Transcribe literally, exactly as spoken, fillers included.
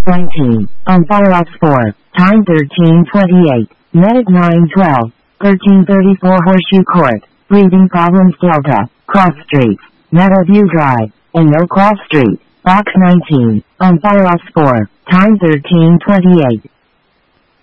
nineteen, on Firefox four, time thirteen twenty-eight, Medic nine twelve, thirteen thirty-four Horseshoe Court, breathing problems Delta, cross streets, Meadowview Drive, and No Cross Street, box nineteen, on Firefox four, time thirteen twenty-eight.